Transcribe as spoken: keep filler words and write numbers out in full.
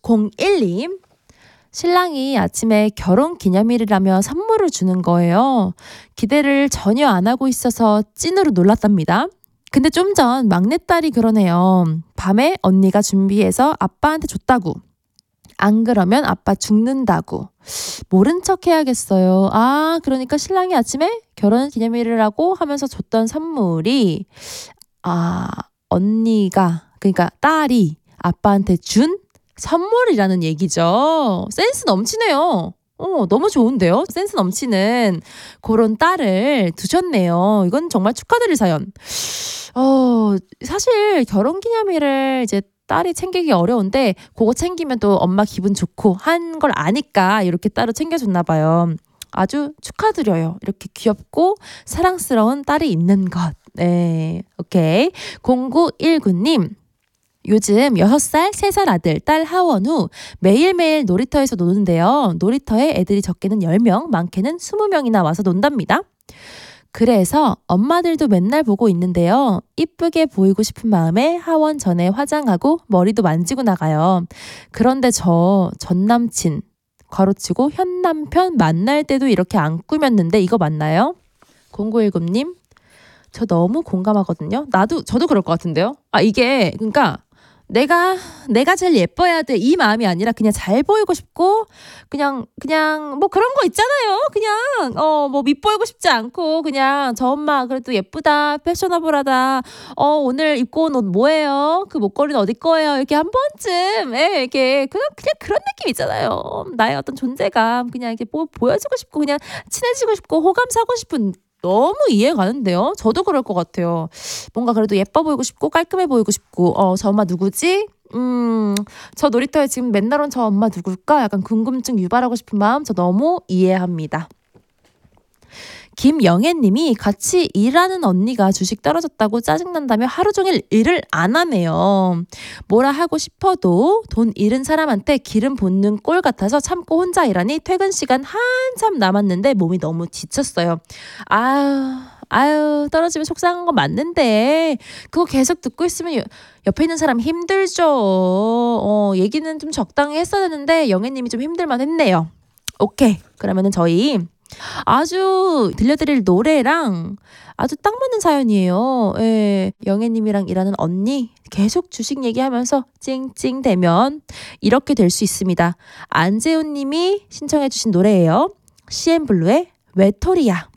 공일님. 신랑이 아침에 결혼기념일이라며 선물을 주는 거예요. 기대를 전혀 안 하고 있어서 찐으로 놀랐답니다. 근데 좀 전 막내딸이 그러네요. 밤에 언니가 준비해서 아빠한테 줬다고. 안 그러면 아빠 죽는다고. 모른 척 해야겠어요. 아, 그러니까 신랑이 아침에 결혼기념일이라고 하면서 줬던 선물이 아, 언니가 그러니까 딸이 아빠한테 준 선물이라는 얘기죠. 센스 넘치네요. 어, 너무 좋은데요? 센스 넘치는 그런 딸을 두셨네요. 이건 정말 축하드릴 사연. 어, 사실 결혼기념일을 이제 딸이 챙기기 어려운데 그거 챙기면 또 엄마 기분 좋고 한 걸 아니까 이렇게 따로 챙겨줬나 봐요. 아주 축하드려요. 이렇게 귀엽고 사랑스러운 딸이 있는 것. 네, 오케이. 공구일구님. 요즘 여섯 살, 세 살 아들, 딸 하원우 매일매일 놀이터에서 노는데요. 놀이터에 애들이 적게는 열 명, 많게는 스무 명이나 와서 논답니다. 그래서 엄마들도 맨날 보고 있는데요. 이쁘게 보이고 싶은 마음에 하원 전에 화장하고 머리도 만지고 나가요. 그런데 저 전남친, 괄호치고 현 남편 만날 때도 이렇게 안 꾸몄는데 이거 맞나요? 공구일구님. 저 너무 공감하거든요. 나도 저도 그럴 것 같은데요. 아, 이게 그러니까 내가 내가 제일 예뻐야 돼 이 마음이 아니라 그냥 잘 보이고 싶고 그냥 그냥 뭐 그런 거 있잖아요. 그냥 어 뭐 밉보이고 싶지 않고 그냥 저 엄마 그래도 예쁘다, 패셔너블하다. 어 오늘 입고 온 옷 뭐예요? 그 목걸이는 어디 거예요? 이렇게 한 번쯤 예, 이렇게 그냥 그냥 그런 느낌 있잖아요. 나의 어떤 존재감 그냥 이렇게 뭐 보여주고 싶고 그냥 친해지고 싶고 호감 사고 싶은. 너무 이해 가는데요. 저도 그럴 것 같아요. 뭔가 그래도 예뻐 보이고 싶고 깔끔해 보이고 싶고 어, 저 엄마 누구지? 음, 저 놀이터에 지금 맨날 온 저 엄마 누굴까? 약간 궁금증 유발하고 싶은 마음 저 너무 이해합니다. 김영애님이 같이 일하는 언니가 주식 떨어졌다고 짜증난다며 하루 종일 일을 안 하네요. 뭐라 하고 싶어도 돈 잃은 사람한테 기름 붓는 꼴 같아서 참고 혼자 일하니 퇴근 시간 한참 남았는데 몸이 너무 지쳤어요. 아유 아유 떨어지면 속상한 거 맞는데 그거 계속 듣고 있으면 옆에 있는 사람 힘들죠. 어, 얘기는 좀 적당히 했어야 되는데 영애님이 좀 힘들만 했네요. 오케이, 그러면은 저희 아주 들려드릴 노래랑 아주 딱 맞는 사연이에요. 예, 영애님이랑 일하는 언니 계속 주식 얘기하면서 찡찡대면 이렇게 될 수 있습니다. 안재훈님이 신청해 주신 노래예요. 씨엠블루의 외톨이야.